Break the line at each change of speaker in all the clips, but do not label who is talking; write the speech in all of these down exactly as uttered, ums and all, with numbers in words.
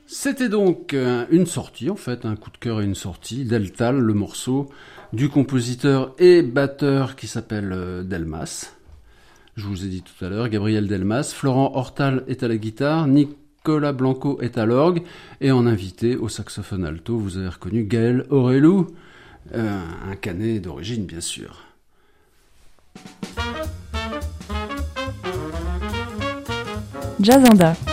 C'était donc euh, une sortie, en fait, un coup de cœur et une sortie, Deltal, le morceau du compositeur et batteur qui s'appelle euh, Delmas. Je vous ai dit tout à l'heure, Gabriel Delmas. Florent Hortal est à la guitare, Nicolas Blanco est à l'orgue, et en invité au saxophone alto, vous avez reconnu Gaël Aurelou, euh, un Canet d'origine bien sûr.
Jazzanda.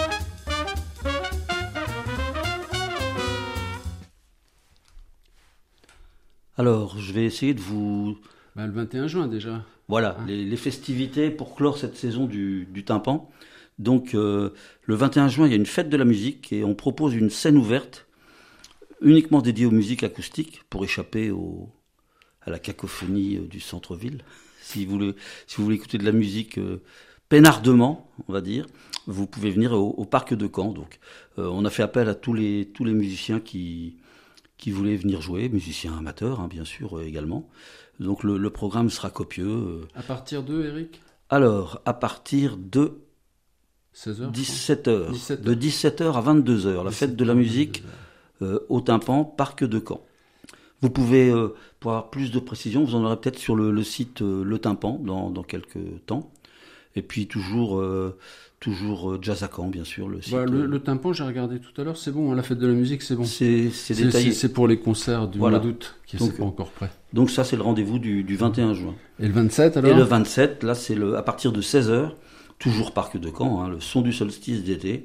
Alors, je vais essayer de vous...
Bah, le vingt et un juin déjà.
Voilà, ah. les, les festivités pour clore cette saison du, du tympan. Donc, euh, le vingt et un juin, il y a une fête de la musique et on propose une scène ouverte uniquement dédiée aux musiques acoustiques pour échapper au, à la cacophonie du centre-ville. Si vous voulez, si vous voulez écouter de la musique euh, peinardement, on va dire, vous pouvez venir au, au parc de Caen. Donc, euh, on a fait appel à tous les, tous les musiciens qui... qui voulaient venir jouer, musiciens amateurs, hein, bien sûr, euh, également. Donc le, le programme sera copieux. Euh.
À partir de, Eric ?
Alors, à partir de
seize heures,
dix-sept heures.
dix-sept heures.
De dix-sept heures à vingt-deux heures, la fête de la musique euh, au tympan, parc de Caen. Vous pouvez, euh, pour avoir plus de précision, vous en aurez peut-être sur le, le site euh, Le Tympan dans, dans quelques temps. Et puis toujours... Euh, Toujours Jazz à Caen, bien sûr. Le, site,
bah, le, le tympan, j'ai regardé tout à l'heure, c'est bon, hein, la fête de la musique, c'est bon.
C'est, c'est détaillé.
C'est, c'est pour les concerts du
voilà.
mois d'août, qui
donc,
n'est pas encore prêt.
Donc ça, c'est le rendez-vous du, du vingt et un juin.
Et le vingt-sept, alors ?
Et le vingt-sept, là, c'est le, à partir de seize heures, toujours parc de Caen, hein, le son du solstice d'été.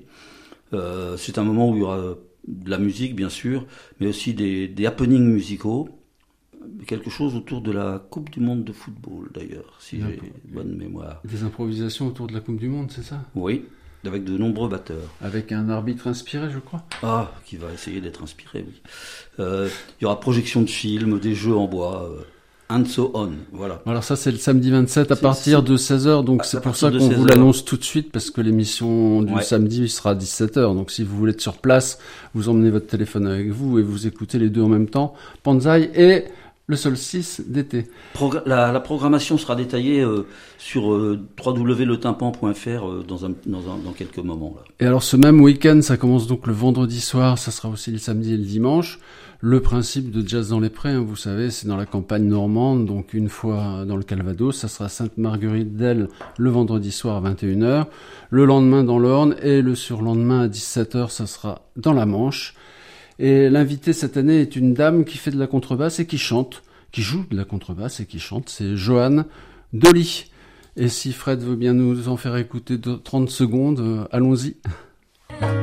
Euh, c'est un moment où il y aura de la musique, bien sûr, mais aussi des, des happenings musicaux. Quelque chose autour de la Coupe du Monde de football, d'ailleurs, si j'ai bonne mémoire.
Des improvisations autour de la Coupe du Monde, c'est ça ?
Oui, avec de nombreux batteurs.
Avec un arbitre inspiré, je crois.
Ah, qui va essayer d'être inspiré, oui. Euh, il y aura projection de films, des jeux en bois, euh, and so on, voilà.
Alors ça, c'est le samedi vingt-sept à
c'est,
partir
c'est...
de seize heures, donc à c'est pour ça qu'on vous l'annonce tout de suite, parce que l'émission du ouais. samedi sera à dix-sept heures. Donc si vous voulez être sur place, vous emmenez votre téléphone avec vous et vous écoutez les deux en même temps, Panzai et... le solstice d'été.
Progr- la, la programmation sera détaillée euh, sur euh, w w w point le tympan point f r euh, dans, un, dans, un, dans quelques moments. Là.
Et alors ce même week-end, ça commence donc le vendredi soir, ça sera aussi le samedi et le dimanche. Le principe de Jazz dans les Prés, hein, vous savez, c'est dans la campagne normande, donc une fois dans le Calvados, ça sera Sainte-Marguerite-d'Elle le vendredi soir à vingt et une heures, le lendemain dans l'Orne et le surlendemain à dix-sept heures, ça sera dans la Manche. Et l'invitée cette année est une dame qui fait de la contrebasse et qui chante, qui joue de la contrebasse et qui chante, c'est Joanne Dolly. Et si Fred veut bien nous en faire écouter trente secondes, euh, allons-y.